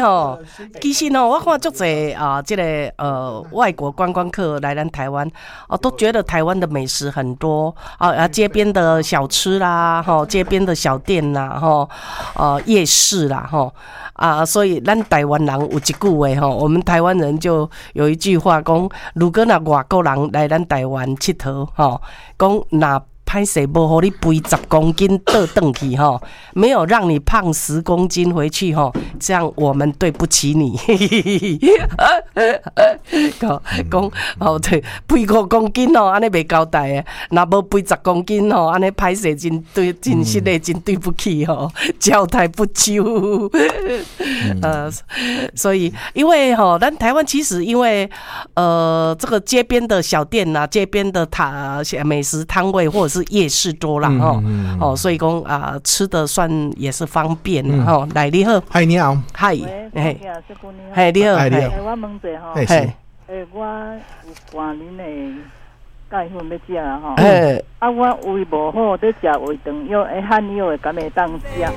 吼，其实吼，我看足侪这个外国观光客来咱台湾，都觉得台湾的美食很多街边的小吃啦，街边的小店啦，夜市啦，所以咱台湾人有一句话我们台湾人就有一句话讲，如果那外国人来咱台湾佚佗讲那。歹势无互你肥10公斤倒转去没有让你胖10公斤回去这样我们对不起你。讲对，肥5公斤安尼袂交代的，若无肥10公斤安尼歹势真实的真对不起交代不周。所以因为咱台湾其实因为这个街边的小店啊，街边的美食摊位或者是夜市多啦所以讲吃的算也是方便来你好， 嗨你好， 嗨， 嘿你好， 我问者我有寒恁的钙粉要食我胃无好，在食胃肠药，汗药会敢会当食？